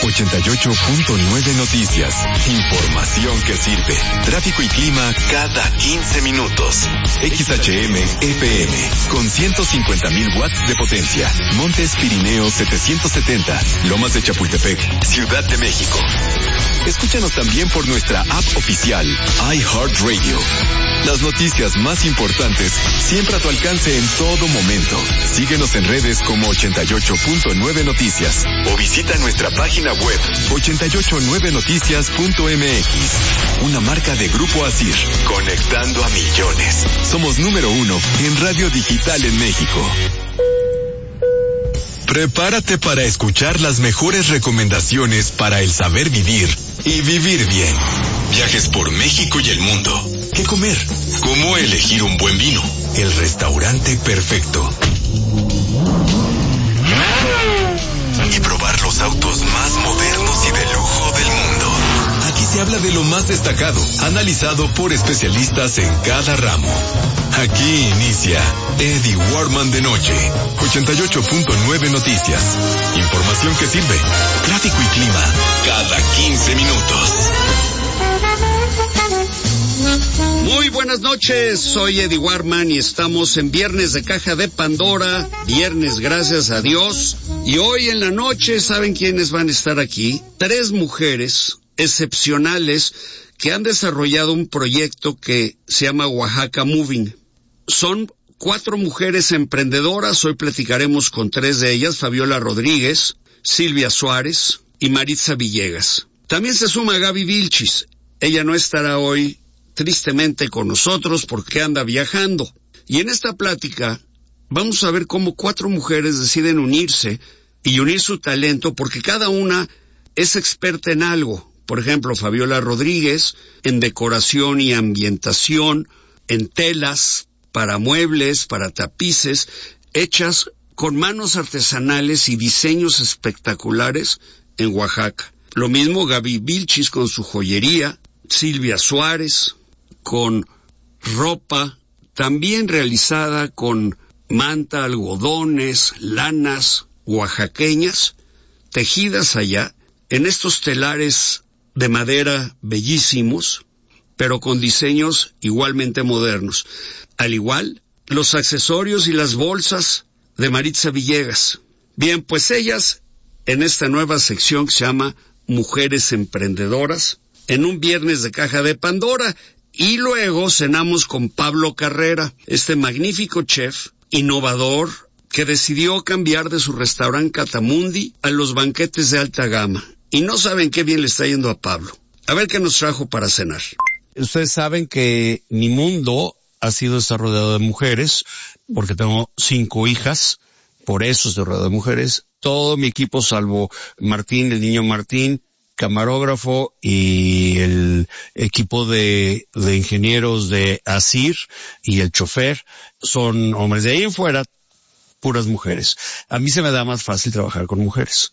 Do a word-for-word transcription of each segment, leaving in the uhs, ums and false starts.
ochenta y ocho punto nueve Noticias. Información que sirve. Tráfico y clima cada quince minutos. X H M F M con ciento cincuenta mil watts de potencia. Montes Pirineos setecientos setenta. Lomas de Chapultepec, Ciudad de México. Escúchanos también por nuestra app oficial, iHeartRadio. Las noticias más importantes siempre a tu alcance en todo momento. Síguenos en redes como ochenta y ocho punto nueve Noticias o visita nuestra página web ochenta y ocho nueve noticias punto m x. Una marca de Grupo Asir, conectando a millones. Somos número uno en radio digital en México. Prepárate para escuchar las mejores recomendaciones para el saber vivir y vivir bien. Viajes por México y el mundo. ¿Qué comer? ¿Cómo elegir un buen vino? El restaurante perfecto. Y probar los autos más modernos y de lujo del mundo. Aquí se habla de lo más destacado, analizado por especialistas en cada ramo. Aquí inicia Eddie Warman de noche. ochenta y ocho punto nueve Noticias. Información que sirve. Tráfico y clima cada quince minutos. Muy buenas noches, soy Eddie Warman y estamos en Viernes de Caja de Pandora, viernes gracias a Dios, y hoy en la noche, ¿saben quiénes van a estar aquí? Tres mujeres excepcionales que han desarrollado un proyecto que se llama Oaxaca Moving. Son cuatro mujeres emprendedoras, hoy platicaremos con tres de ellas, Fabiola Rodríguez, Silvia Suárez y Maritza Villegas. También se suma Gaby Vilchis, ella no estará hoy tristemente con nosotros porque anda viajando. Y en esta plática vamos a ver cómo cuatro mujeres deciden unirse y unir su talento porque cada una es experta en algo. Por ejemplo, Fabiola Rodríguez en decoración y ambientación, en telas, para muebles, para tapices, hechas con manos artesanales y diseños espectaculares en Oaxaca. Lo mismo Gaby Vilchis con su joyería, Silvia Suárez con ropa también realizada con manta, algodones, lanas oaxaqueñas, tejidas allá en estos telares de madera bellísimos, pero con diseños igualmente modernos. Al igual, los accesorios y las bolsas de Maritza Villegas. Bien, pues ellas, en esta nueva sección que se llama Mujeres Emprendedoras, en un viernes de Caja de Pandora, y luego cenamos con Pablo Carrera, este magnífico chef, innovador, que decidió cambiar de su restaurante Catamundi a los banquetes de alta gama. Y no saben qué bien le está yendo a Pablo. A ver qué nos trajo para cenar. Ustedes saben que mi mundo ha sido desarrollado de mujeres, porque tengo cinco hijas, por eso estoy rodeado de mujeres. Todo mi equipo, salvo Martín, el niño Martín, camarógrafo, y el equipo de, de ingenieros de Asir y el chofer, son hombres. De ahí en fuera, puras mujeres. A mí se me da más fácil trabajar con mujeres.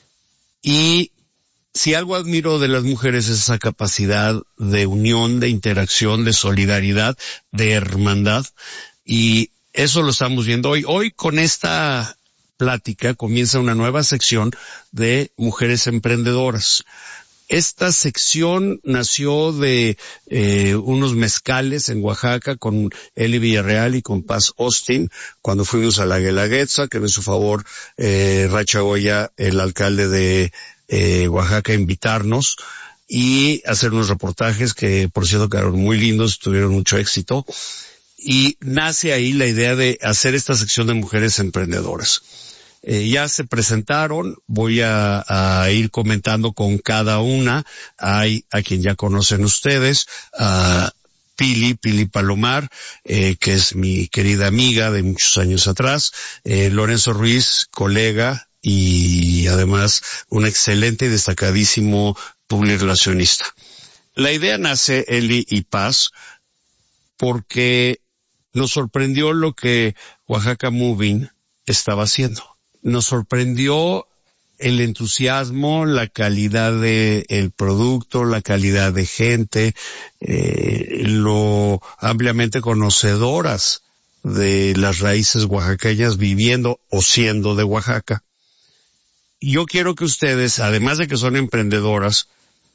Y si algo admiro de las mujeres es esa capacidad de unión, de interacción, de solidaridad, de hermandad, y eso lo estamos viendo hoy. Hoy con esta plática comienza una nueva sección de Mujeres Emprendedoras. Esta sección nació de eh, unos mezcales en Oaxaca con Eli Villarreal y con Paz Austin, cuando fuimos a la Guelaguetza, que en su favor eh, Rachagoya, el alcalde de eh, Oaxaca, invitarnos y hacer unos reportajes que, por cierto, quedaron muy lindos, tuvieron mucho éxito. Y nace ahí la idea de hacer esta sección de Mujeres Emprendedoras. Eh, ya se presentaron, voy a, a ir comentando con cada una. Hay a quien ya conocen ustedes, a Pili, Pili Palomar, eh, que es mi querida amiga de muchos años atrás, eh, Lorenzo Ruiz, colega y además un excelente y destacadísimo publirelacionista. La idea nace, Eli y Paz, porque nos sorprendió lo que Oaxaca Moving estaba haciendo. Nos sorprendió el entusiasmo, la calidad de el producto, la calidad de gente, eh, lo ampliamente conocedoras de las raíces oaxaqueñas viviendo o siendo de Oaxaca. yo quiero que ustedes, además de que son emprendedoras,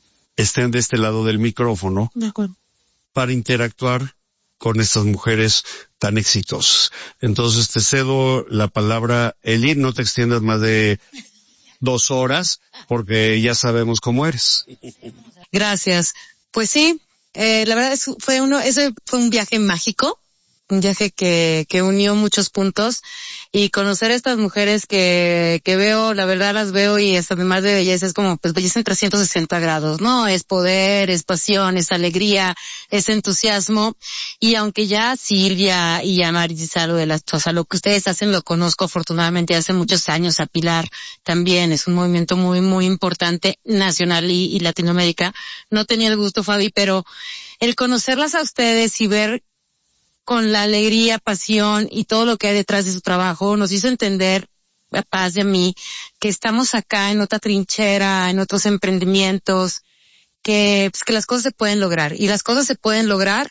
estén de este lado del micrófono. De acuerdo. Para interactuar con estas mujeres tan exitosas. Entonces te cedo la palabra, Eli, no te extiendas más de dos horas, porque ya sabemos cómo eres. Gracias. Pues sí, eh, la verdad es, fue uno, ese fue un viaje mágico, un viaje que, que unió muchos puntos, y conocer a estas mujeres que, que veo, la verdad las veo, y es, además de belleza, es como, pues belleza en trescientos sesenta grados, ¿no? Es poder, es pasión, es alegría, es entusiasmo, y aunque ya Silvia y a Marisa, lo de las, o sea, lo que ustedes hacen lo conozco afortunadamente hace muchos años, a Pilar también, es un movimiento muy, muy importante, nacional y, y Latinoamérica. No tenía el gusto, Fabi, pero el conocerlas a ustedes y ver con la alegría, pasión y todo lo que hay detrás de su trabajo, nos hizo entender, a Paz y a mí, que estamos acá en otra trinchera, en otros emprendimientos, que, pues, que las cosas se pueden lograr. Y las cosas se pueden lograr,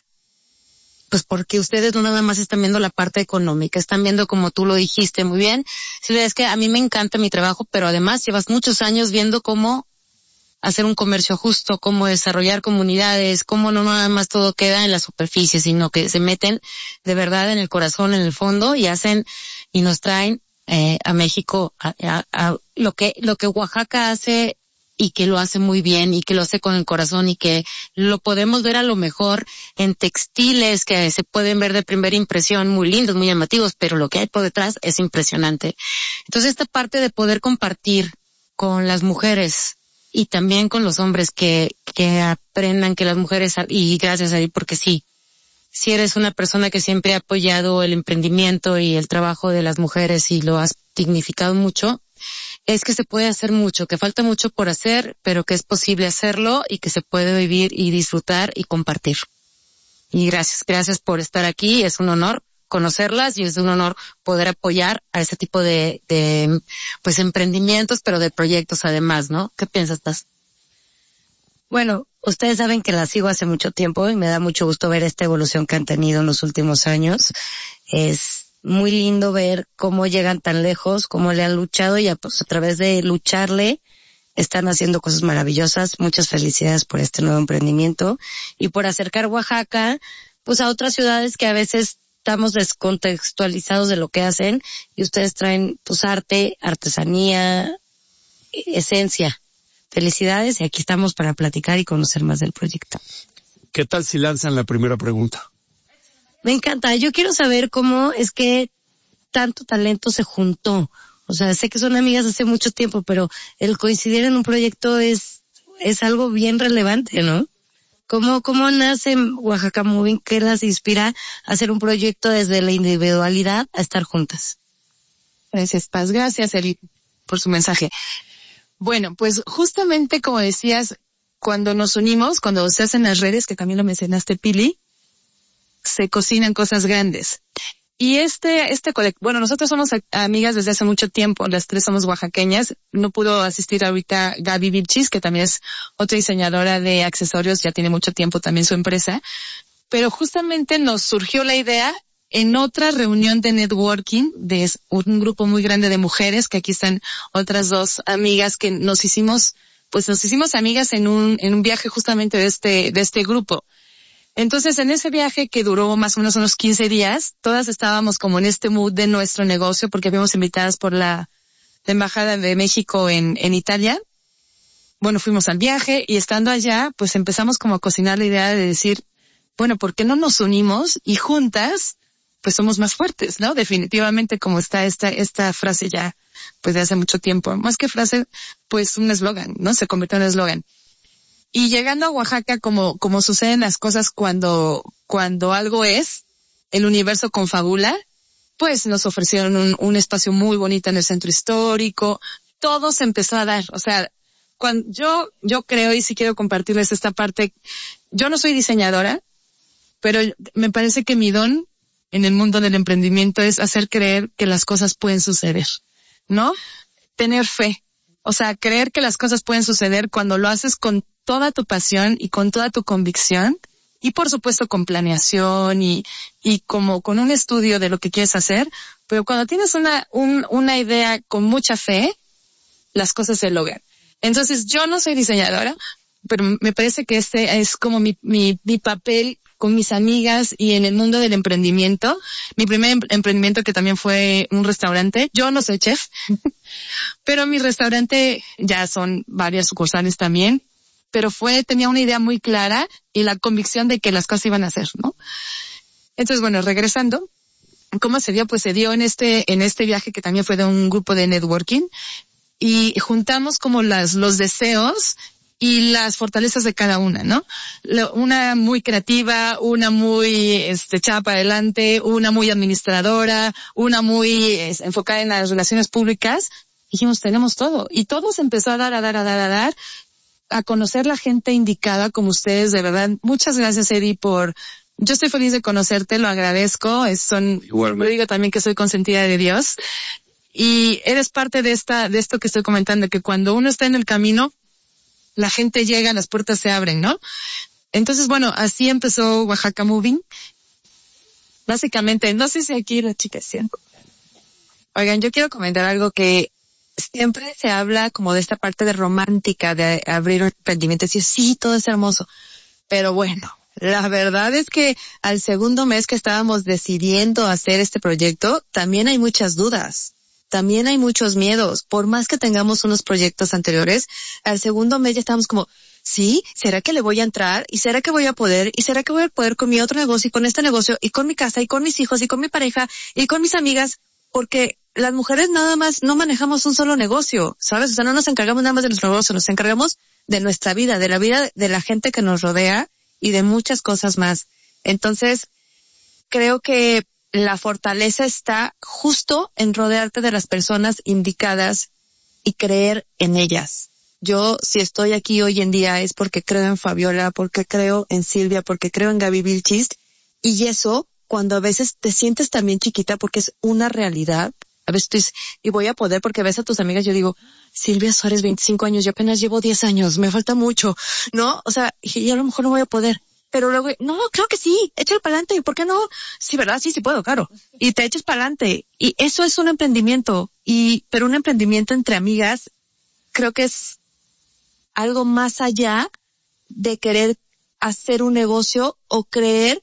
pues porque ustedes no nada más están viendo la parte económica, están viendo, como tú lo dijiste muy bien, Silvia, es que a mí me encanta mi trabajo, pero además llevas muchos años viendo cómo hacer un comercio justo, cómo desarrollar comunidades, cómo no nada más todo queda en la superficie, sino que se meten de verdad en el corazón, en el fondo, y hacen y nos traen eh, a México a, a, a lo que lo que Oaxaca hace, y que lo hace muy bien, y que lo hace con el corazón, y que lo podemos ver a lo mejor en textiles que se pueden ver de primera impresión muy lindos, muy llamativos, pero lo que hay por detrás es impresionante. Entonces esta parte de poder compartir con las mujeres y también con los hombres, que, que aprendan que las mujeres, y gracias a él, porque sí, si eres una persona que siempre ha apoyado el emprendimiento y el trabajo de las mujeres y lo has dignificado mucho, es que se puede hacer mucho, que falta mucho por hacer, pero que es posible hacerlo y que se puede vivir y disfrutar y compartir. Y gracias, gracias por estar aquí, es un honor conocerlas y es un honor poder apoyar a ese tipo de, de, pues, emprendimientos, pero de proyectos además, ¿no? ¿Qué piensas, Paz? Bueno, ustedes saben que las sigo hace mucho tiempo y me da mucho gusto ver esta evolución que han tenido en los últimos años. Es muy lindo ver cómo llegan tan lejos, cómo le han luchado, y a, pues, a través de lucharle están haciendo cosas maravillosas. Muchas felicidades por este nuevo emprendimiento y por acercar Oaxaca, pues, a otras ciudades que a veces estamos descontextualizados de lo que hacen, y ustedes traen, pues, arte, artesanía, esencia. Felicidades, y aquí estamos para platicar y conocer más del proyecto. ¿Qué tal si lanzan la primera pregunta? Me encanta. Yo quiero saber cómo es que tanto talento se juntó. O sea, sé que son amigas hace mucho tiempo, pero el coincidir en un proyecto es es algo bien relevante, ¿no? ¿Cómo, cómo nace Oaxaca Moving? ¿Qué las inspira a hacer un proyecto desde la individualidad a estar juntas? Gracias, Paz. Gracias, Eli, por su mensaje. Bueno, pues justamente como decías, cuando nos unimos, cuando se hacen las redes, que también lo mencionaste, Pili, se cocinan cosas grandes. Y este, este colectivo, bueno, nosotros somos amigas desde hace mucho tiempo, las tres somos oaxaqueñas. No pudo asistir ahorita Gaby Vilchis, que también es otra diseñadora de accesorios, ya tiene mucho tiempo también su empresa. Pero justamente nos surgió la idea en otra reunión de networking de un grupo muy grande de mujeres, que aquí están otras dos amigas que nos hicimos, pues nos hicimos amigas en un, en un viaje justamente de este, de este grupo. Entonces, en ese viaje que duró más o menos unos quince días, todas estábamos como en este mood de nuestro negocio, porque habíamos invitadas por la, la Embajada de México en, en Italia. Bueno, fuimos al viaje, y estando allá, pues empezamos como a cocinar la idea de decir, bueno, ¿por qué no nos unimos y juntas, pues somos más fuertes, ¿no? Definitivamente, como está esta, esta frase ya, pues de hace mucho tiempo. Más que frase, pues un eslogan, ¿no? Se convirtió en un eslogan. Y llegando a Oaxaca, como, como suceden las cosas cuando, cuando algo es, el universo confabula, pues nos ofrecieron un, un espacio muy bonito en el centro histórico. Todo se empezó a dar. O sea, cuando yo, yo creo, y sí quiero compartirles esta parte, yo no soy diseñadora, pero me parece que mi don en el mundo del emprendimiento es hacer creer que las cosas pueden suceder, ¿no? Tener fe. O sea, creer que las cosas pueden suceder cuando lo haces con toda tu pasión y con toda tu convicción, y por supuesto con planeación y, y como con un estudio de lo que quieres hacer, pero cuando tienes una, un, una idea con mucha fe, las cosas se logran. Entonces, yo no soy diseñadora, pero me parece que este es como mi, mi, mi papel con mis amigas y en el mundo del emprendimiento. Mi primer em- emprendimiento que también fue un restaurante. Yo no soy chef, pero mi restaurante ya son varias sucursales también. Pero fue, tenía una idea muy clara y la convicción de que las cosas iban a hacer, ¿no? Entonces, bueno, regresando, ¿cómo se dio? Pues se dio en este, en este viaje que también fue de un grupo de networking y juntamos como las, los deseos y las fortalezas de cada una, ¿no? Una muy creativa, una muy, este, echada para adelante, una muy administradora, una muy es, enfocada en las relaciones públicas. Dijimos, tenemos todo. Y todo se empezó a dar, a dar, a dar, a dar. A conocer la gente indicada como ustedes, de verdad. Muchas gracias, Eddie, por, yo estoy feliz de conocerte, lo agradezco, es, son, yo digo también que soy consentida de Dios. Y eres parte de esta, de esto que estoy comentando, que cuando uno está en el camino, la gente llega, las puertas se abren, ¿no? Entonces, bueno, así empezó Oaxaca Moving. Básicamente, no sé si aquí la chica decía. Oigan, yo quiero comentar algo que siempre se habla como de esta parte de romántica, de abrir un emprendimiento, decir, sí, todo es hermoso. Pero bueno, la verdad es que al segundo mes que estábamos decidiendo hacer este proyecto, también hay muchas dudas. También hay muchos miedos. Por más que tengamos unos proyectos anteriores, al segundo mes ya estamos como, sí, ¿será que le voy a entrar? ¿Y será que voy a poder? ¿Y será que voy a poder con mi otro negocio y con este negocio y con mi casa y con mis hijos y con mi pareja y con mis amigas? Porque las mujeres nada más no manejamos un solo negocio, ¿sabes? O sea, no nos encargamos nada más de nuestro negocio, nos encargamos de nuestra vida, de la vida de la gente que nos rodea y de muchas cosas más. Entonces, creo que la fortaleza está justo en rodearte de las personas indicadas y creer en ellas. Yo, si estoy aquí hoy en día es porque creo en Fabiola, porque creo en Silvia, porque creo en Gaby Vilchis, y eso, cuando a veces te sientes también chiquita porque es una realidad, a veces tú dices, y voy a poder, porque ves a tus amigas, yo digo, Silvia Suárez, veinticinco años, yo apenas llevo diez años, me falta mucho, ¿no? O sea, y a lo mejor no voy a poder. Pero luego, no, creo que sí, échale para adelante, ¿por qué no? Sí, ¿verdad? Sí, sí puedo, claro. Y te echas para adelante. Y eso es un emprendimiento. Y, pero un emprendimiento entre amigas, creo que es algo más allá de querer hacer un negocio o creer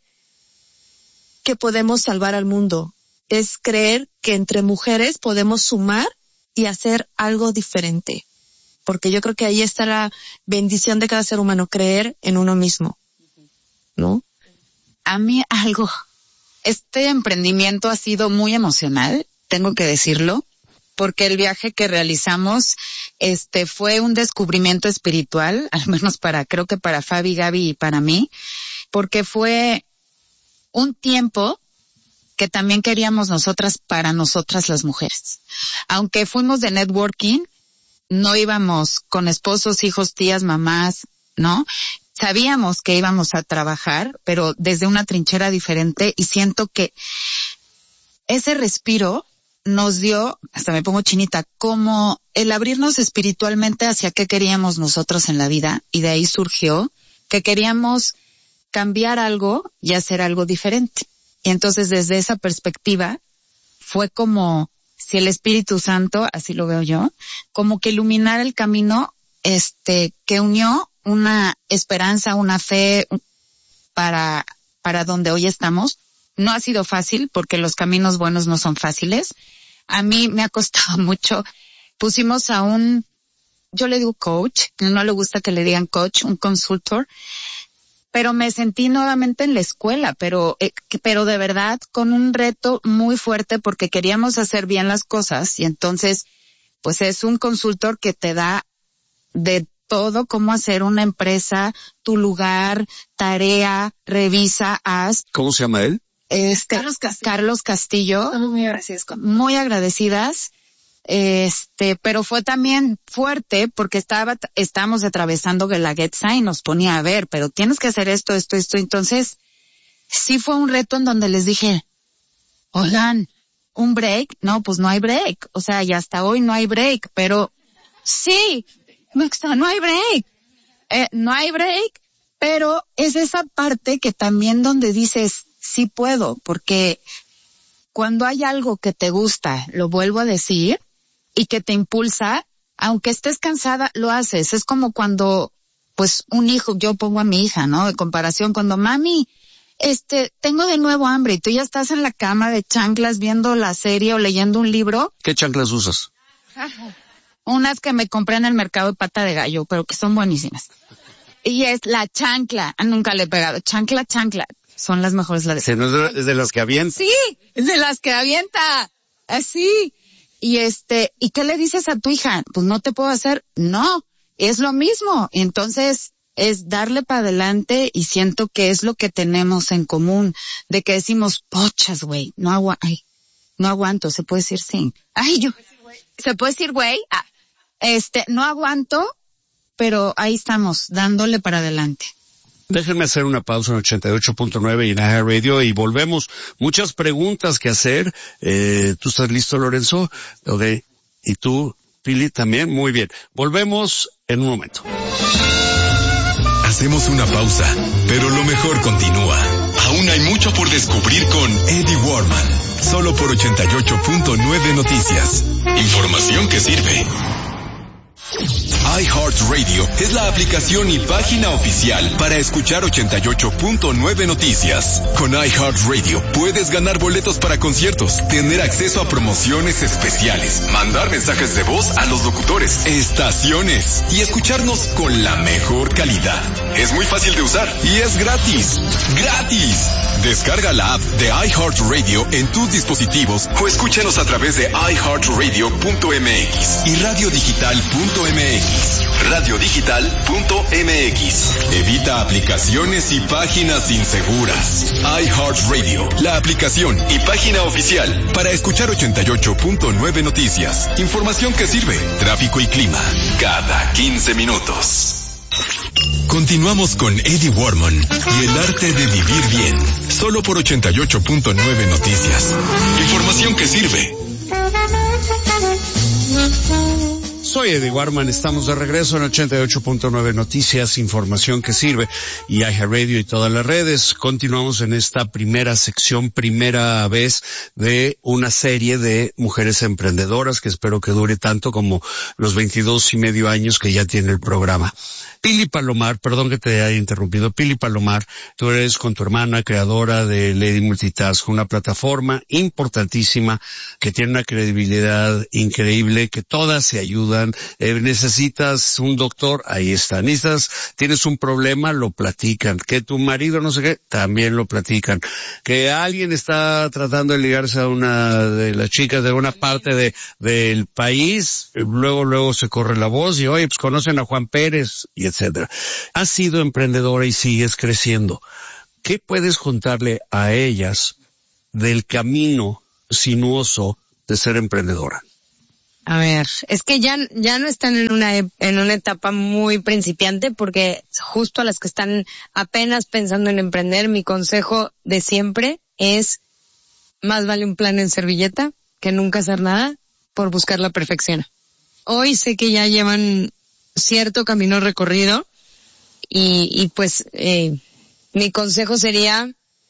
que podemos salvar al mundo. Es creer que entre mujeres podemos sumar y hacer algo diferente. Porque yo creo que ahí está la bendición de cada ser humano, creer en uno mismo, ¿no? A mí algo, este emprendimiento ha sido muy emocional, tengo que decirlo, porque el viaje que realizamos, este, fue un descubrimiento espiritual, al menos para, creo que para Fabi, Gaby y para mí, porque fue un tiempo que también queríamos nosotras para nosotras las mujeres. Aunque fuimos de networking, no íbamos con esposos, hijos, tías, mamás, ¿no? Sabíamos que íbamos a trabajar, pero desde una trinchera diferente, y siento que ese respiro nos dio, hasta me pongo chinita, como el abrirnos espiritualmente hacia qué queríamos nosotros en la vida, y de ahí surgió que queríamos cambiar algo y hacer algo diferente. Y entonces desde esa perspectiva fue como si el Espíritu Santo, así lo veo yo, como que iluminar el camino, este, que unió una esperanza, una fe para, para donde hoy estamos. No ha sido fácil porque los caminos buenos no son fáciles. A mí me ha costado mucho. Pusimos a un, yo le digo coach, no le gusta que le digan coach, un consultor, pero me sentí nuevamente en la escuela, pero, eh, pero de verdad con un reto muy fuerte porque queríamos hacer bien las cosas, y entonces, pues es un consultor que te da de todo, cómo hacer una empresa, tu lugar, tarea, revisa, haz. ¿Cómo se llama él? Este, Carlos Castillo. Carlos Castillo. Muy agradecidas. Muy agradecidas. Este, pero fue también fuerte porque estaba, estábamos atravesando Guelaguetza y nos ponía a ver, pero tienes que hacer esto, esto, esto. Entonces, sí fue un reto en donde les dije, oigan, ¿un break? No, pues no hay break. O sea, y hasta hoy no hay break, pero sí, no hay break. Eh, no hay break, pero es esa parte que también donde dices, sí puedo, porque cuando hay algo que te gusta, lo vuelvo a decir, y que te impulsa, aunque estés cansada, lo haces. Es como cuando, pues, un hijo, yo pongo a mi hija, ¿no? De comparación, cuando mami, este, tengo de nuevo hambre y tú ya estás en la cama de chanclas viendo la serie o leyendo un libro. ¿Qué chanclas usas? Unas que me compré en el mercado de Pata de Gallo, pero que son buenísimas. Y es la chancla. Nunca le he pegado. Chancla, chancla. Son las mejores. La de... ¿Es de, es de las que avienta? Sí, es de las que avienta. Así. Y este, ¿y qué le dices a tu hija? Pues no te puedo hacer. No, es lo mismo. Entonces, es darle para adelante y siento que es lo que tenemos en común. De que decimos, pochas, güey. No agua, ay, no aguanto. Se puede decir sí. Ay, yo. ¿Se puede decir güey? Ah, este, no aguanto, pero ahí estamos, dándole para adelante. Déjenme hacer una pausa en ochenta y ocho punto nueve y en iHeartRadio y volvemos. Muchas preguntas que hacer. Eh, ¿Tú estás listo, Lorenzo? Okay. ¿Y tú, Pili, también? Muy bien. Volvemos en un momento. Hacemos una pausa, pero lo mejor continúa. Aún hay mucho por descubrir con Eddie Warman. Solo por ochenta y ocho punto nueve Noticias. Información que sirve. iHeartRadio es la aplicación y página oficial para escuchar ochenta y ocho punto nueve Noticias. Con iHeartRadio puedes ganar boletos para conciertos, tener acceso a promociones especiales, mandar mensajes de voz a los locutores, estaciones y escucharnos con la mejor calidad. Es muy fácil de usar y es gratis. ¡Gratis! Descarga la app de iHeartRadio en tus dispositivos o escúchanos a través de i heart radio punto m x y radio digital punto m x. radio digital punto m x. Evita aplicaciones y páginas inseguras. iHeartRadio, la aplicación y página oficial para escuchar ochenta y ocho punto nueve Noticias. Información que sirve. Tráfico y clima cada quince minutos. Continuamos con Eddie Warman y el arte de vivir bien. Solo por ochenta y ocho punto nueve Noticias. Información que sirve. Soy Eddie Warman, estamos de regreso en ochenta y ocho punto nueve Noticias, información que sirve, y iHeartRadio y todas las redes. Continuamos en esta primera sección, primera vez de una serie de mujeres emprendedoras que espero que dure tanto como los veintidós y medio años que ya tiene el programa. Pili Palomar, perdón que te haya interrumpido, Pili Palomar, tú eres con tu hermana creadora de Lady Multitask, una plataforma importantísima que tiene una credibilidad increíble, que todas se ayudan. Eh, necesitas un doctor, ahí está. Necesitas, tienes un problema, lo platican. Que tu marido no sé qué, también lo platican. Que alguien está tratando de ligarse a una de las chicas de una parte de del país, luego luego se corre la voz y oye, pues conocen a Juan Pérez y etcétera. Has sido emprendedora y sigues creciendo. ¿Qué puedes contarle a ellas del camino sinuoso de ser emprendedora? A ver, es que ya, ya no están en una, en una etapa muy principiante, porque justo a las que están apenas pensando en emprender, mi consejo de siempre es: más vale un plan en servilleta que nunca hacer nada por buscar la perfección. Hoy sé que ya llevan cierto camino recorrido y, y pues, eh, mi consejo sería: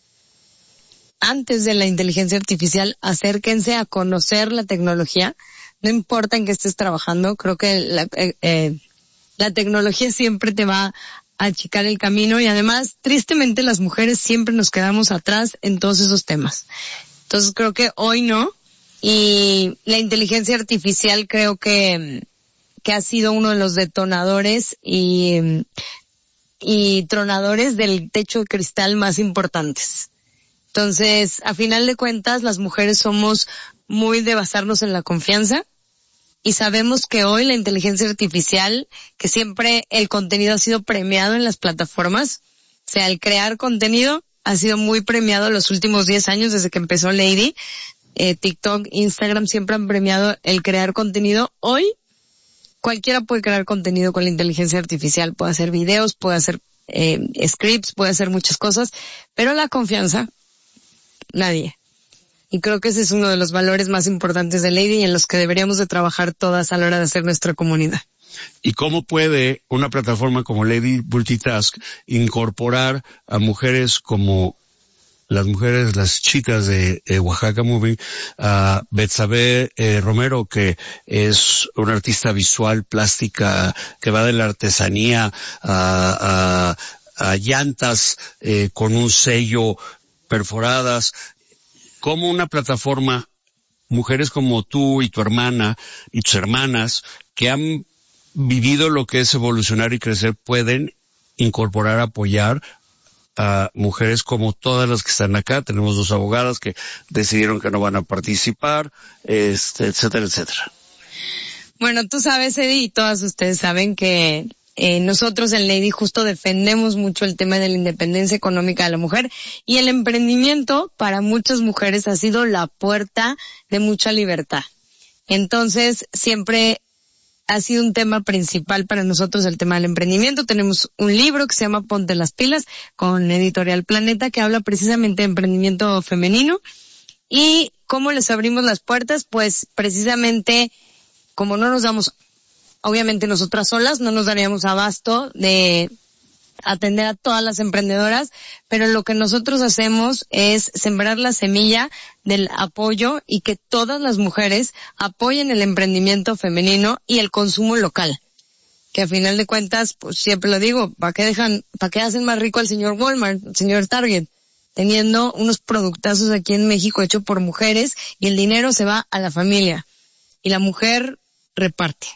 antes de la inteligencia artificial, acérquense a conocer la tecnología. No importa en qué estés trabajando, creo que la, eh, eh, la tecnología siempre te va a achicar el camino, y además, tristemente, las mujeres siempre nos quedamos atrás en todos esos temas. Entonces creo que hoy no, y la inteligencia artificial creo que, que ha sido uno de los detonadores y, y tronadores del techo de cristal más importantes. Entonces, a final de cuentas, las mujeres somos muy de basarnos en la confianza, y sabemos que hoy la inteligencia artificial, que siempre el contenido ha sido premiado en las plataformas, o sea, el crear contenido ha sido muy premiado los últimos diez años desde que empezó Lady. Eh, TikTok, Instagram siempre han premiado el crear contenido. Hoy, cualquiera puede crear contenido con la inteligencia artificial, puede hacer videos, puede hacer eh, scripts, puede hacer muchas cosas, pero la confianza, nadie. Y creo que ese es uno de los valores más importantes de Lady y en los que deberíamos de trabajar todas a la hora de hacer nuestra comunidad. ¿Y cómo puede una plataforma como Lady Multitask incorporar a mujeres como las mujeres, las chicas de eh, Oaxaca Moving, a Betsabe eh, Romero, que es una artista visual, plástica, que va de la artesanía a, a, a llantas eh, con un sello perforadas, como una plataforma, mujeres como tú y tu hermana y tus hermanas, que han vivido lo que es evolucionar y crecer, pueden incorporar, apoyar a mujeres como todas las que están acá. Tenemos dos abogadas que decidieron que no van a participar, este, etcétera, etcétera. Bueno, tú sabes, Eddie, y todas ustedes saben que eh, nosotros en Lady justo defendemos mucho el tema de la independencia económica de la mujer, y el emprendimiento para muchas mujeres ha sido la puerta de mucha libertad. Entonces, siempre ha sido un tema principal para nosotros el tema del emprendimiento. Tenemos un libro que se llama Ponte las pilas, con Editorial Planeta, que habla precisamente de emprendimiento femenino. ¿Y cómo les abrimos las puertas? Pues precisamente, como no nos damos, obviamente nosotras solas no nos daríamos abasto de atender a todas las emprendedoras, pero lo que nosotros hacemos es sembrar la semilla del apoyo y que todas las mujeres apoyen el emprendimiento femenino y el consumo local. Que a final de cuentas, pues siempre lo digo, ¿para qué dejan, para qué hacen más rico al señor Walmart, al señor Target? Teniendo unos productazos aquí en México hechos por mujeres, y el dinero se va a la familia. Y la mujer reparte.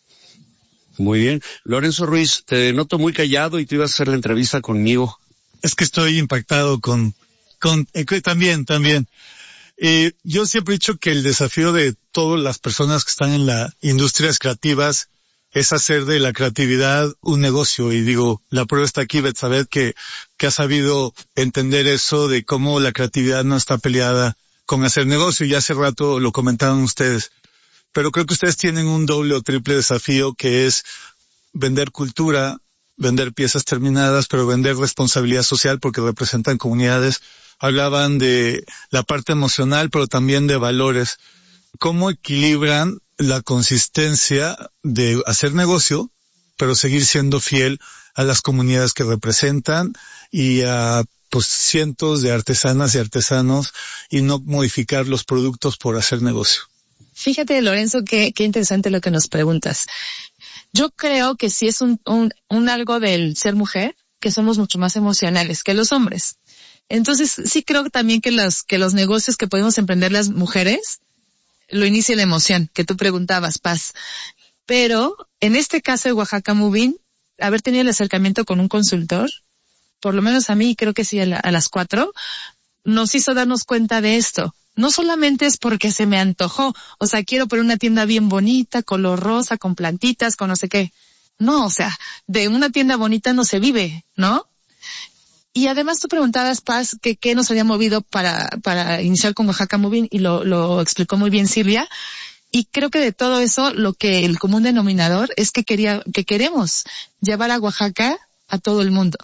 Muy bien. Lorenzo Ruiz, te noto muy callado y tú ibas a hacer la entrevista conmigo. Es que estoy impactado con, con, eh, también, también. Eh, yo siempre he dicho que el desafío de todas las personas que están en las industrias creativas es hacer de la creatividad un negocio. Y digo, la prueba está aquí, Betsabe, que, que ha sabido entender eso de cómo la creatividad no está peleada con hacer negocio. Y hace rato lo comentaron ustedes. Pero creo que ustedes tienen un doble o triple desafío, que es vender cultura, vender piezas terminadas, pero vender responsabilidad social porque representan comunidades. Hablaban de la parte emocional, pero también de valores. ¿Cómo equilibran la consistencia de hacer negocio, pero seguir siendo fiel a las comunidades que representan y a pues cientos de artesanas y artesanos, y no modificar los productos por hacer negocio? Fíjate, Lorenzo, qué, qué interesante lo que nos preguntas. Yo creo que sí es un, un, un algo del ser mujer, que somos mucho más emocionales que los hombres. Entonces, sí creo también que los, que los negocios que podemos emprender las mujeres, lo inicia la emoción, que tú preguntabas, Paz. Pero, en este caso de Oaxaca Moving, haber tenido el acercamiento con un consultor, por lo menos a mí, creo que sí a, la, a las cuatro, nos hizo darnos cuenta de esto. No solamente es porque se me antojó, o sea, quiero poner una tienda bien bonita, color rosa, con plantitas, con no sé qué. No, o sea, de una tienda bonita no se vive, ¿no? Y además tú preguntabas, Paz, que qué nos había movido para, para iniciar con Oaxaca Moving, y lo, lo explicó muy bien Silvia. Y creo que de todo eso, lo que el común denominador es que quería, que queremos llevar a Oaxaca a todo el mundo.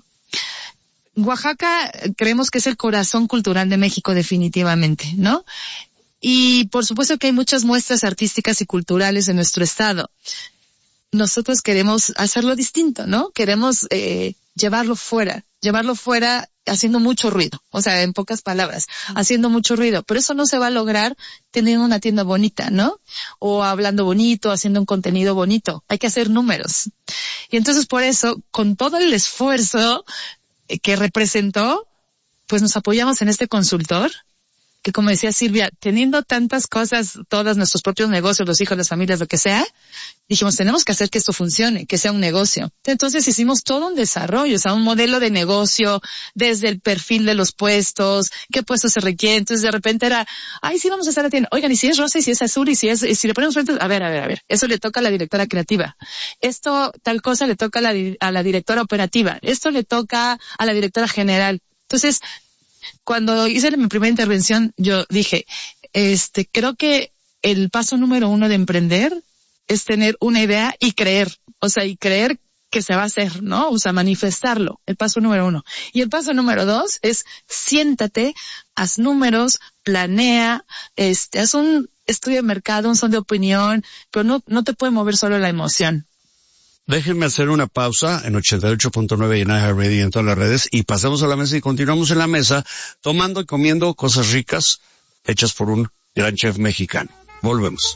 Oaxaca creemos que es el corazón cultural de México definitivamente, ¿no? Y por supuesto que hay muchas muestras artísticas y culturales en nuestro estado. Nosotros queremos hacerlo distinto, ¿no? Queremos eh, llevarlo fuera, llevarlo fuera haciendo mucho ruido, o sea, en pocas palabras, haciendo mucho ruido. Pero eso no se va a lograr teniendo una tienda bonita, ¿no? O hablando bonito, haciendo un contenido bonito. Hay que hacer números. Y entonces por eso, con todo el esfuerzo que representó, pues nos apoyamos en este consultor, que como decía Silvia, teniendo tantas cosas, todos nuestros propios negocios, los hijos, las familias, lo que sea, dijimos, tenemos que hacer que esto funcione, que sea un negocio. Entonces hicimos todo un desarrollo, o sea, un modelo de negocio, desde el perfil de los puestos, qué puestos se requieren. Entonces de repente era, ay, sí, vamos a hacer la tienda. Oigan, y si es rosa, y si es azul, y si es, y si le ponemos frente, a ver, a ver, a ver, eso le toca a la directora creativa. Esto, tal cosa le toca a la, a la directora operativa. Esto le toca a la directora general. Entonces, cuando hice mi primera intervención, yo dije, este, creo que el paso número uno de emprender es tener una idea y creer, o sea, y creer que se va a hacer, ¿no? O sea, manifestarlo, el paso número uno. Y el paso número dos es siéntate, haz números, planea, este, haz un estudio de mercado, un sondeo de opinión, pero no, no te puede mover solo la emoción. Déjenme hacer una pausa en ochenta y ocho punto nueve y en iHeartRadio y en todas las redes y pasamos a la mesa y continuamos en la mesa tomando y comiendo cosas ricas hechas por un gran chef mexicano. Volvemos.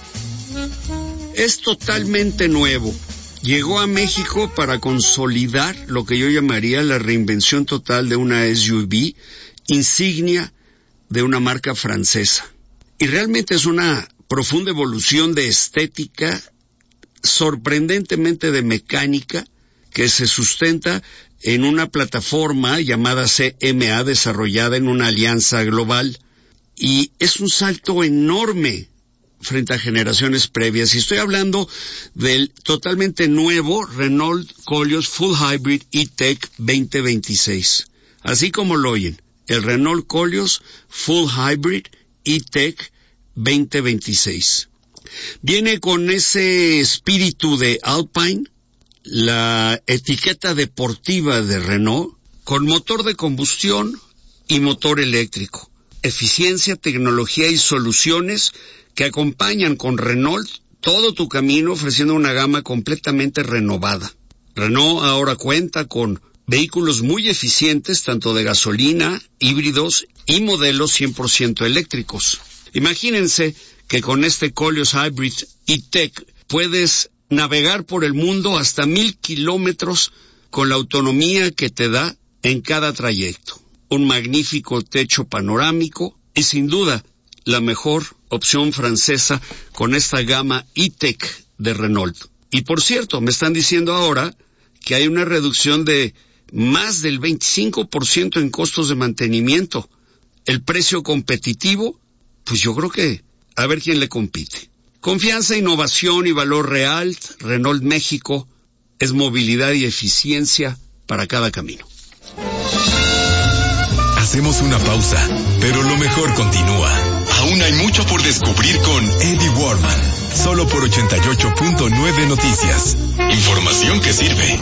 Es totalmente nuevo. Llegó a México para consolidar lo que yo llamaría la reinvención total de una S U V insignia de una marca francesa. Y realmente es una profunda evolución de estética, sorprendentemente de mecánica, que se sustenta en una plataforma llamada C M A, desarrollada en una alianza global, y es un salto enorme frente a generaciones previas. Y estoy hablando del totalmente nuevo Renault Koleos Full Hybrid E-Tech veinte veintiséis. Así como lo oyen, el Renault Koleos Full Hybrid E-Tech veinte veintiséis. Viene con ese espíritu de Alpine, la etiqueta deportiva de Renault, con motor de combustión y motor eléctrico. Eficiencia, tecnología y soluciones que acompañan con Renault todo tu camino, ofreciendo una gama completamente renovada. Renault ahora cuenta con vehículos muy eficientes, tanto de gasolina, híbridos y modelos cien por ciento eléctricos. Imagínense que con este Koleos Hybrid E-Tech puedes navegar por el mundo hasta mil kilómetros con la autonomía que te da en cada trayecto. Un magnífico techo panorámico y sin duda la mejor opción francesa con esta gama E-Tech de Renault. Y por cierto, me están diciendo ahora que hay una reducción de más del veinticinco por ciento en costos de mantenimiento. El precio competitivo, pues yo creo que a ver quién le compite. Confianza, innovación y valor real. Renault México es movilidad y eficiencia para cada camino. Hacemos una pausa, pero lo mejor continúa. Aún hay mucho por descubrir con Eddie Warman. Solo por ochenta y ocho punto nueve Noticias. Información que sirve.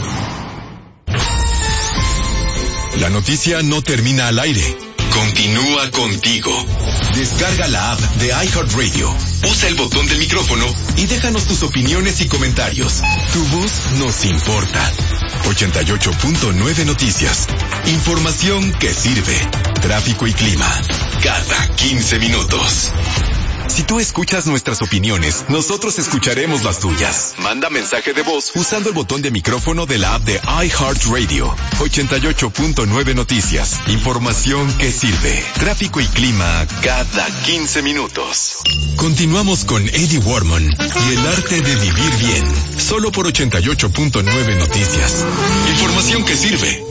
La noticia no termina al aire. Continúa contigo. Descarga la app de iHeartRadio. Usa el botón del micrófono y déjanos tus opiniones y comentarios. Tu voz nos importa. ochenta y ocho punto nueve Noticias. Información que sirve. Tráfico y clima. Cada quince minutos. Si tú escuchas nuestras opiniones, nosotros escucharemos las tuyas. Manda mensaje de voz usando el botón de micrófono de la app de iHeartRadio. ochenta y ocho punto nueve Noticias. Información que sirve. Tráfico y clima cada quince minutos. Continuamos con Eddie Warman y el arte de vivir bien. Solo por ochenta y ocho punto nueve Noticias. Información que sirve.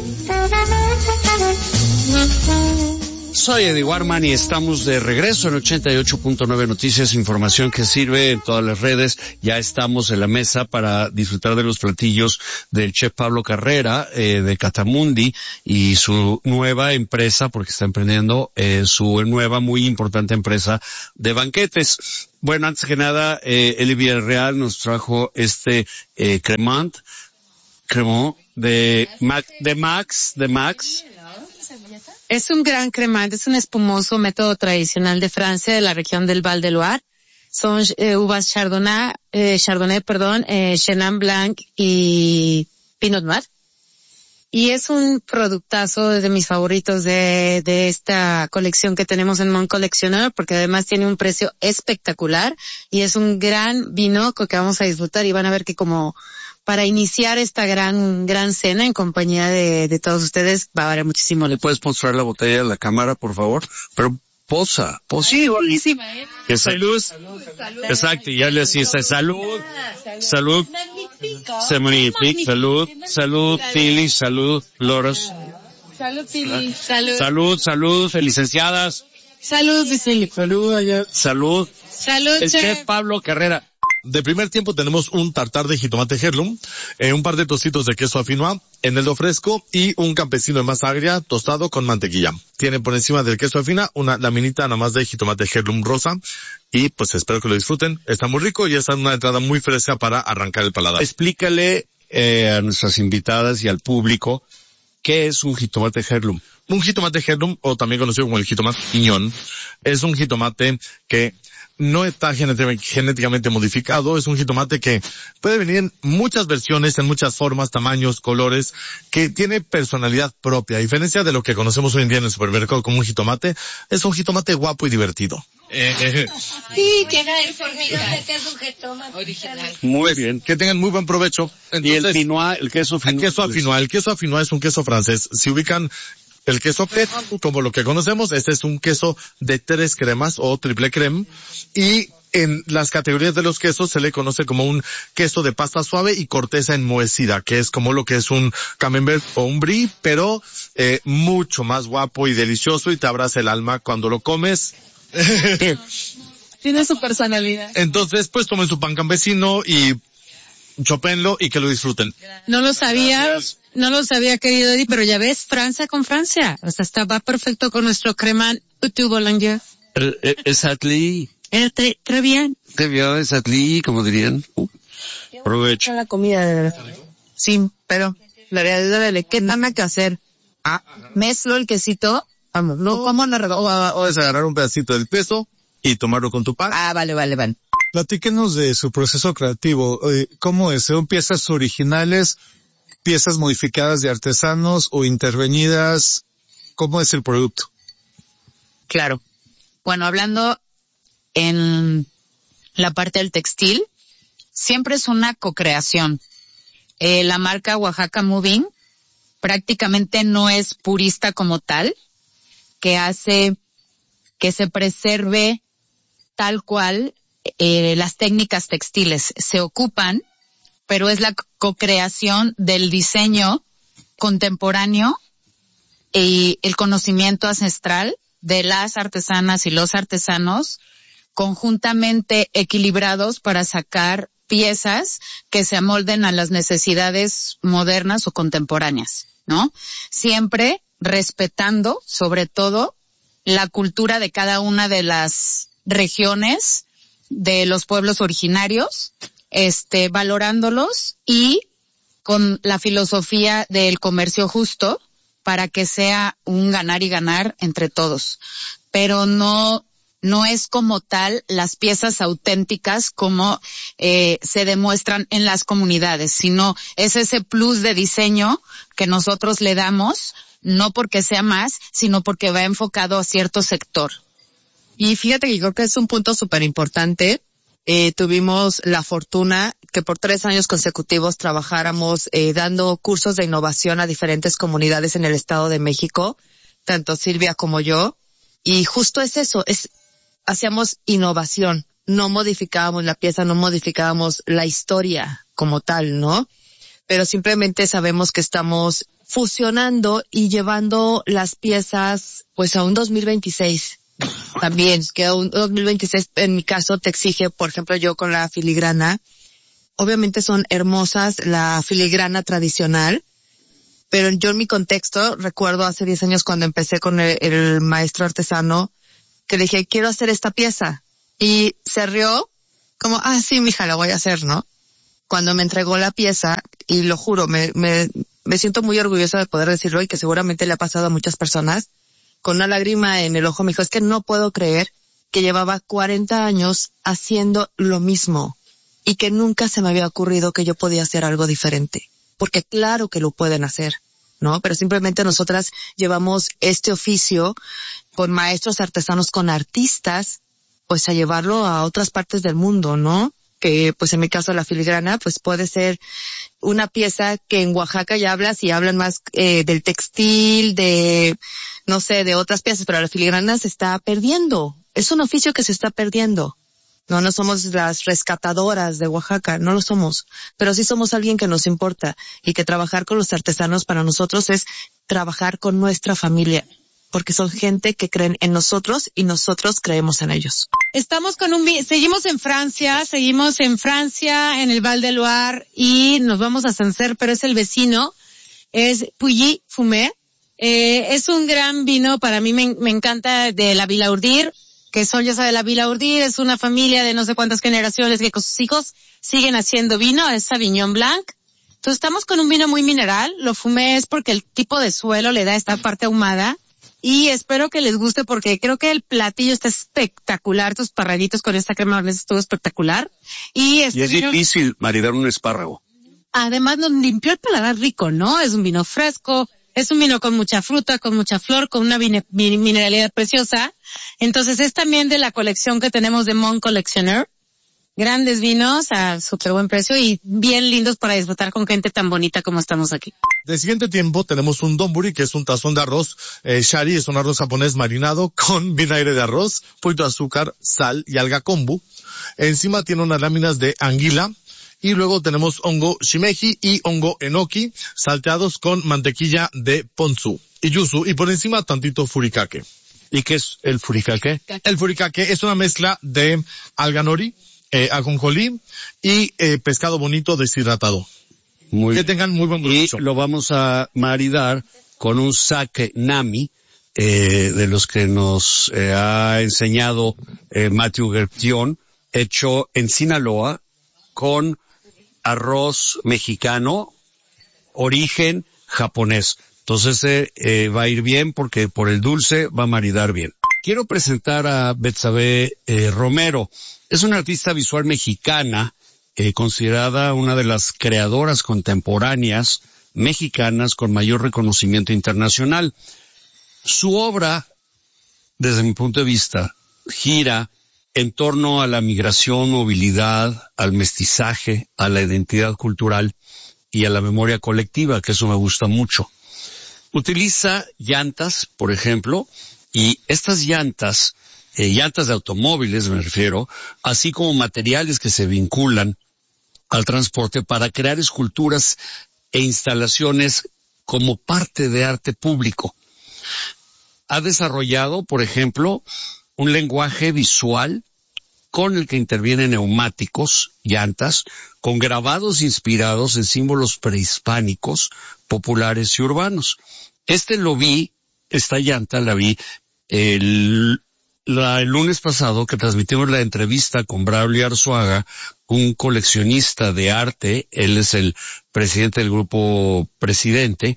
Soy Eddie Warman y estamos de regreso en ochenta y ocho punto nueve Noticias, información que sirve en todas las redes. Ya estamos en la mesa para disfrutar de los platillos del chef Pablo Carrera, eh, de Catamundi, y su nueva empresa, porque está emprendiendo, eh, su nueva muy importante empresa de banquetes. Bueno, antes que nada, eh, Eli Villarreal nos trajo este, eh, cremant, cremant de, Mac, de Max, de Max. Es un gran cremant, es un espumoso método tradicional de Francia, de la región del Val de Loire. Son eh, uvas Chardonnay, eh, Chardonnay, perdón, eh, Chenin Blanc y Pinot Noir. Y es un productazo de mis favoritos de, de esta colección que tenemos en Mon Collectionneur, porque además tiene un precio espectacular y es un gran vino que vamos a disfrutar y van a ver que como para iniciar esta gran, gran cena en compañía de, de todos ustedes va a valer muchísimo. ¿Le puedes mostrar la botella a la cámara, por favor? Pero posa, posa. Sí, buenísima. Salud. Salud. Exacto, ya le decía, salud. Salud. Se magnifique. Salud. Salud, Pili. Salud, Loros. Salud, Pili. Salud. Salud, salud, licenciadas. Salud, Pili. Salud allá. Salud. Salud, El chef Pablo Carrera. De primer tiempo tenemos un tartar de jitomate Heirloom, eh, un par de trocitos de queso afinois, eneldo fresco y un campesino de masa agria tostado con mantequilla. Tiene por encima del queso afina una laminita nada más de jitomate Heirloom rosa y pues espero que lo disfruten. Está muy rico y es una entrada muy fresca para arrancar el paladar. Explícale eh, a nuestras invitadas y al público qué es un jitomate Heirloom. Un jitomate Heirloom, o también conocido como el jitomate piñón, es un jitomate que no está genéticamente modificado, es un jitomate que puede venir en muchas versiones, en muchas formas, tamaños, colores, que tiene personalidad propia. A diferencia de lo que conocemos hoy en día en el supermercado como un jitomate, es un jitomate guapo y divertido. Eh, eh. Sí, que era el formigón de queso jitomate original. Muy bien. Que tengan muy buen provecho. Entonces, y el Finois, el queso Finois. El queso Finois, el queso Finois es un queso francés. Si ubican el queso Pet, como lo que conocemos, este es un queso de tres cremas o triple creme, y en las categorías de los quesos se le conoce como un queso de pasta suave y corteza enmohecida, que es como lo que es un camembert o un brie, pero eh, mucho más guapo y delicioso, y te abraza el alma cuando lo comes. Tiene su personalidad. Entonces, pues tomen su pan campesino y chopenlo y que lo disfruten. No lo sabía, Gracias. no lo sabía, querido Eddie, pero ya ves, Francia con Francia. O sea, está, va perfecto con nuestro crema tu Boulanger. Exactly. Eh, très, très bien. Te vio exactly, como dirían. Uh, provecho. La comida, de verdad. Sí, pero la realidad es que nada que hacer. Ah, mezclo el quesito. Vamos, no, ¿cómo no rego? O, o es agarrar un pedacito del queso y tomarlo con tu pan. Ah, vale, vale, vale. Platíquenos de su proceso creativo. Eh, ¿Cómo es? ¿Son piezas originales, piezas modificadas de artesanos o intervenidas? ¿Cómo es el producto? Claro. Bueno, hablando en la parte del textil, siempre es una co-creación. Eh, la marca Oaxaca Moving prácticamente no es purista como tal, que hace que se preserve tal cual eh, las técnicas textiles. Se ocupan, pero es la co-creación del diseño contemporáneo y el conocimiento ancestral de las artesanas y los artesanos conjuntamente equilibrados para sacar piezas que se amolden a las necesidades modernas o contemporáneas, ¿no? Siempre respetando, sobre todo, la cultura de cada una de las regiones de los pueblos originarios, este, valorándolos y con la filosofía del comercio justo para que sea un ganar y ganar entre todos. Pero no, no es como tal las piezas auténticas como eh, se demuestran en las comunidades, sino es ese plus de diseño que nosotros le damos, no porque sea más, sino porque va enfocado a cierto sector. Y fíjate que creo que es un punto súper importante. Eh, tuvimos la fortuna que por tres años consecutivos trabajáramos eh, dando cursos de innovación a diferentes comunidades en el Estado de México, tanto Silvia como yo. Y justo es eso, es hacíamos innovación, no modificábamos la pieza, no modificábamos la historia como tal, ¿no? Pero simplemente sabemos que estamos fusionando y llevando las piezas pues a un dos mil veintiséis. También, que un dos mil veintiséis en mi caso te exige, por ejemplo, yo con la filigrana, obviamente son hermosas la filigrana tradicional, pero yo en mi contexto, recuerdo hace diez años cuando empecé con el, el maestro artesano, que le dije, quiero hacer esta pieza, y se rió, como, ah, sí, mija, la voy a hacer, ¿no? Cuando me entregó la pieza, y lo juro, me, me, me siento muy orgullosa de poder decirlo, y que seguramente le ha pasado a muchas personas, con una lágrima en el ojo me dijo, es que no puedo creer que llevaba cuarenta años haciendo lo mismo y que nunca se me había ocurrido que yo podía hacer algo diferente. Porque claro que lo pueden hacer, ¿no? Pero simplemente nosotras llevamos este oficio con maestros artesanos, con artistas, pues a llevarlo a otras partes del mundo, ¿no? Que pues en mi caso la filigrana pues puede ser una pieza que en Oaxaca ya hablas y hablan más eh, del textil, de no sé, de otras piezas, pero la filigrana se está perdiendo. Es un oficio que se está perdiendo. No, no somos las rescatadoras de Oaxaca, no lo somos, pero sí somos alguien que nos importa y que trabajar con los artesanos para nosotros es trabajar con nuestra familia, porque son gente que creen en nosotros y nosotros creemos en ellos. Estamos con un, seguimos en Francia, seguimos en Francia, en el Val de Loire, y nos vamos a Sancerre, pero es el vecino, es Pouilly Fumé. Eh, es un gran vino, para mí me, me encanta, de la Villaurdir, que son, ya sabe, la Villaurdir es una familia de no sé cuántas generaciones que con sus hijos siguen haciendo vino, es Sauvignon Blanc. Entonces estamos con un vino muy mineral, lo fumé es porque el tipo de suelo le da esta parte ahumada, y espero que les guste porque creo que el platillo está espectacular, tus parraguitos con esta crema de estuvo espectacular. Y, y es difícil maridar un espárrago. Además nos limpió el paladar rico, ¿no? Es un vino fresco, es un vino con mucha fruta, con mucha flor, con una vine, mineralidad preciosa. Entonces es también de la colección que tenemos de Mon Collectioner. Grandes vinos a súper buen precio y bien lindos para disfrutar con gente tan bonita como estamos aquí. De siguiente tiempo tenemos un donburi, que es un tazón de arroz eh, shari, es un arroz japonés marinado con vinagre de arroz, poquito de azúcar, sal y alga kombu. Encima tiene unas láminas de anguila. Y luego tenemos hongo shimeji y hongo enoki, salteados con mantequilla de ponzu y yuzu, y por encima tantito furikake. ¿Y qué es el furikake? El furikake es una mezcla de alga nori, eh, ajonjolí y eh, pescado bonito deshidratado. Muy que tengan muy buen provecho. Y lo vamos a maridar con un sake nami, eh, de los que nos eh, ha enseñado eh, Matthew Gertion, hecho en Sinaloa con arroz mexicano, origen japonés. Entonces eh, eh, va a ir bien porque por el dulce va a maridar bien. Quiero presentar a Betsabe eh, Romero. Es una artista visual mexicana, eh, considerada una de las creadoras contemporáneas mexicanas con mayor reconocimiento internacional. Su obra, desde mi punto de vista, gira en torno a la migración, movilidad, al mestizaje, a la identidad cultural y a la memoria colectiva, que eso me gusta mucho. Utiliza llantas, por ejemplo, y estas llantas, eh, llantas de automóviles me refiero, así como materiales que se vinculan al transporte para crear esculturas e instalaciones como parte de arte público. Ha desarrollado, por ejemplo, un lenguaje visual con el que intervienen neumáticos, llantas, con grabados inspirados en símbolos prehispánicos, populares y urbanos. Este lo vi, esta llanta la vi el, la, el lunes pasado que transmitimos la entrevista con Braulio Arzuaga, un coleccionista de arte, él es el presidente del grupo Presidente,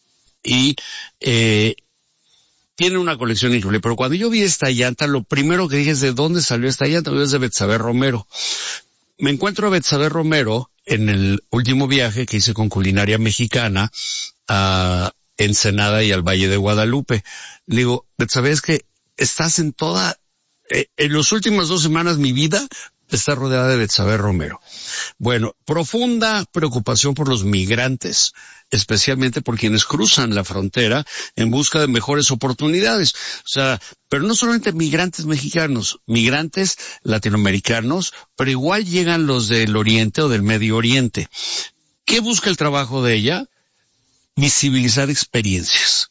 y eh tiene una colección increíble, pero cuando yo vi esta llanta, lo primero que dije es ¿de dónde salió esta llanta? Es de Betsabe Romero. Me encuentro a Betsabe Romero en el último viaje que hice con Culinaria Mexicana a Ensenada y al Valle de Guadalupe. Le digo, Betsabe, es que estás en toda, eh, en las últimas dos semanas mi vida está rodeada de Betsabe Romero. Bueno, profunda preocupación por los migrantes, especialmente por quienes cruzan la frontera en busca de mejores oportunidades. O sea, pero no solamente migrantes mexicanos, migrantes latinoamericanos, pero igual llegan los del Oriente o del Medio Oriente. ¿Qué busca el trabajo de ella? Visibilizar experiencias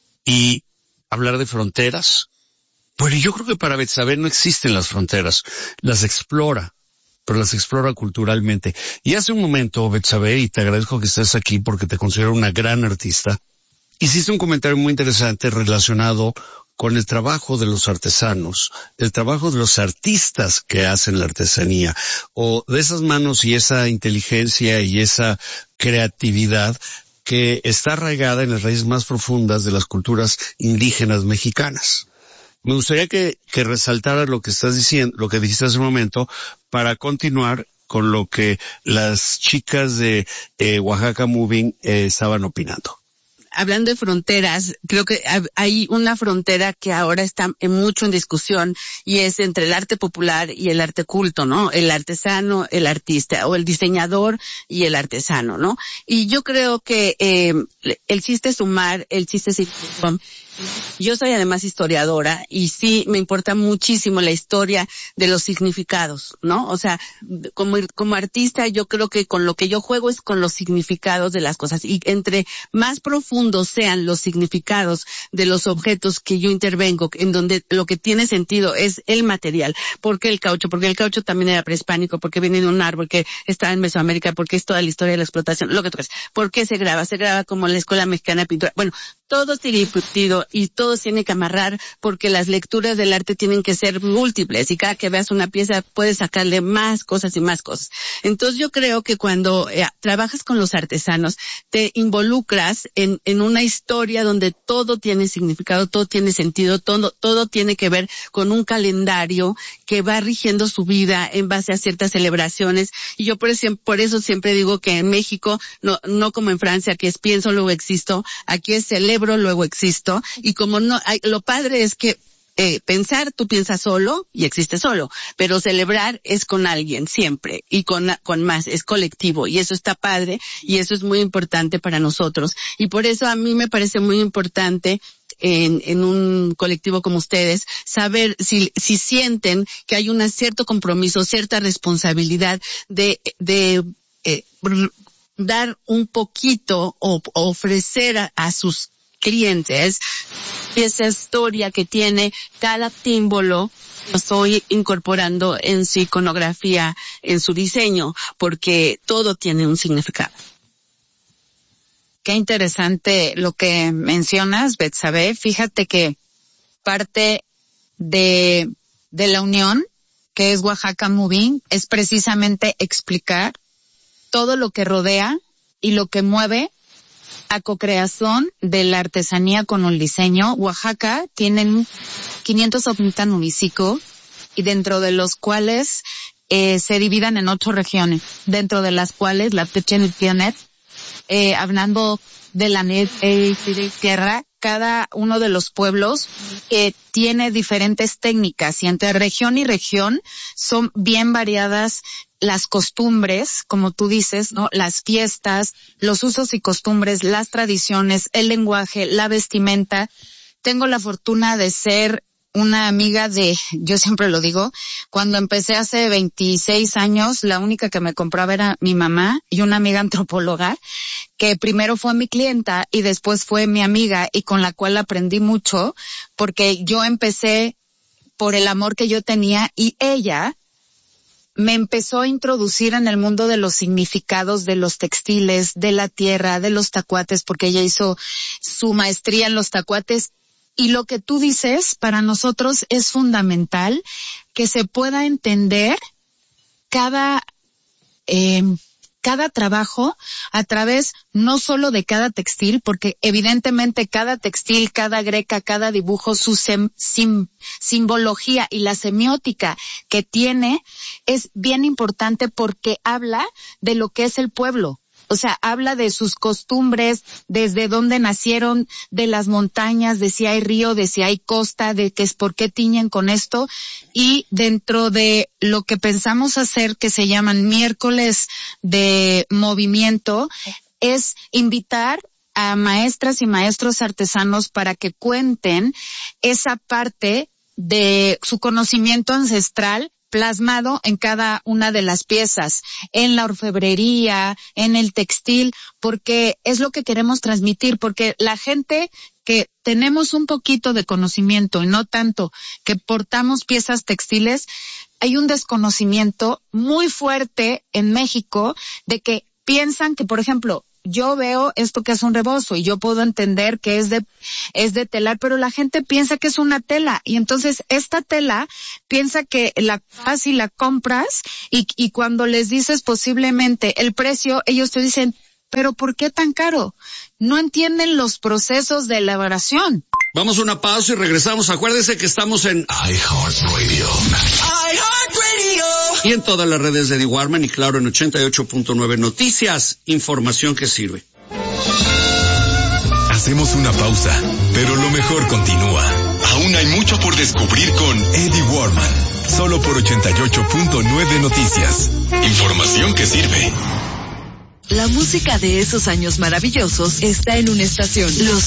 y hablar de fronteras. Bueno, yo creo que para Betsabe no existen las fronteras, las explora, pero las explora culturalmente. Y hace un momento, Betsabe, y te agradezco que estés aquí porque te considero una gran artista, hiciste un comentario muy interesante relacionado con el trabajo de los artesanos, el trabajo de los artistas que hacen la artesanía, o de esas manos y esa inteligencia y esa creatividad que está arraigada en las raíces más profundas de las culturas indígenas mexicanas. Me gustaría que, que resaltaras lo que estás diciendo, lo que dijiste hace un momento, para continuar con lo que las chicas de eh, Oaxaca Moving eh, estaban opinando. Hablando de fronteras, creo que hay una frontera que ahora está en mucho en discusión y es entre el arte popular y el arte culto, ¿no? El artesano, el artista, o el diseñador y el artesano, ¿no? Y yo creo que eh, el chiste es sumar, el chiste es inclusión. Yo soy además historiadora y sí me importa muchísimo la historia de los significados, ¿no? O sea, como, como artista yo creo que con lo que yo juego es con los significados de las cosas y entre más profundos sean los significados de los objetos que yo intervengo, en donde lo que tiene sentido es el material. ¿Por qué el caucho? Porque el caucho también era prehispánico, porque viene de un árbol que está en Mesoamérica, porque es toda la historia de la explotación, lo que tú crees. ¿Por qué se graba? Se graba como la Escuela Mexicana de Pintura. Bueno, todo tiene discutido y todo tiene que amarrar porque las lecturas del arte tienen que ser múltiples y cada que veas una pieza puedes sacarle más cosas y más cosas. Entonces yo creo que cuando eh, trabajas con los artesanos te involucras en, en una historia donde todo tiene significado, todo tiene sentido, todo, todo tiene que ver con un calendario que va rigiendo su vida en base a ciertas celebraciones. Y yo por eso, por eso siempre digo que en México, no, no como en Francia, que es pienso, luego existo, aquí es celebro, luego existo, y como no, hay, lo padre es que eh, pensar, tú piensas solo y existes solo, pero celebrar es con alguien siempre, y con, con más, es colectivo, y eso está padre, y eso es muy importante para nosotros, y por eso a mí me parece muy importante En, en un colectivo como ustedes, saber si, si sienten que hay un cierto compromiso, cierta responsabilidad de, de, eh, dar un poquito o, o ofrecer a, a sus clientes esa historia que tiene cada símbolo que estoy incorporando en su iconografía, en su diseño, porque todo tiene un significado. Qué interesante lo que mencionas, Betsabe. Fíjate que parte de, de la unión, que es Oaxaca Moving, es precisamente explicar todo lo que rodea y lo que mueve a cocreación de la artesanía con el diseño. Oaxaca tiene quinientos ochenta municipios y dentro de los cuales eh, se dividan en ocho regiones, dentro de las cuales la Techenipianet, eh, hablando de la net eh, de tierra, cada uno de los pueblos eh, tiene diferentes técnicas y entre región y región son bien variadas las costumbres, como tú dices, ¿no? Las fiestas, los usos y costumbres, las tradiciones, el lenguaje, la vestimenta. Tengo la fortuna de ser una amiga de, yo siempre lo digo, cuando empecé hace veintiséis años, la única que me compraba era mi mamá y una amiga antropóloga, que primero fue mi clienta y después fue mi amiga y con la cual aprendí mucho, porque yo empecé por el amor que yo tenía y ella me empezó a introducir en el mundo de los significados de los textiles, de la tierra, de los tacuates, porque ella hizo su maestría en los tacuates. Y lo que tú dices, para nosotros es fundamental que se pueda entender cada, eh, cada trabajo a través no solo de cada textil, porque evidentemente cada textil, cada greca, cada dibujo, su sem, sim, simbología y la semiótica que tiene es bien importante porque habla de lo que es el pueblo. O sea, habla de sus costumbres, desde dónde nacieron, de las montañas, de si hay río, de si hay costa, de que es por qué tiñen con esto. Y dentro de lo que pensamos hacer, que se llaman miércoles de movimiento, es invitar a maestras y maestros artesanos para que cuenten esa parte de su conocimiento ancestral plasmado en cada una de las piezas, en la orfebrería, en el textil, porque es lo que queremos transmitir, porque la gente que tenemos un poquito de conocimiento y no tanto que portamos piezas textiles, hay un desconocimiento muy fuerte en México de que piensan que, por ejemplo, yo veo esto que es un rebozo y yo puedo entender que es de, es de telar, pero la gente piensa que es una tela y entonces esta tela piensa que la vas y la compras y, y cuando les dices posiblemente el precio, ellos te dicen, pero ¿por qué tan caro? No entienden los procesos de elaboración. Vamos a una pausa y regresamos. Acuérdense que estamos en iHeartRadio. iHeartRadio. Y en todas las redes de Eddie Warman y claro en ochenta y ocho punto nueve Noticias, información que sirve. Hacemos una pausa, pero lo mejor continúa. Aún hay mucho por descubrir con Eddie Warman, solo por ochenta y ocho punto nueve Noticias. Información que sirve. La música de esos años maravillosos está en una estación. Los